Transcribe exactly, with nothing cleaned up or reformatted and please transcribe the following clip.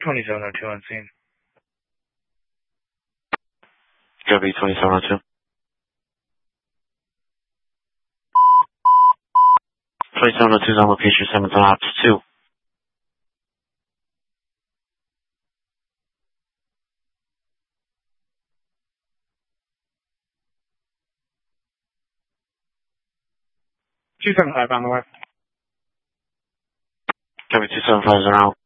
twenty-seven oh two on scene. Copy, twenty-seven oh two. twenty-seven oh two is on location, seventh on ops two. two seven five on the way. Copy, two seven five is around.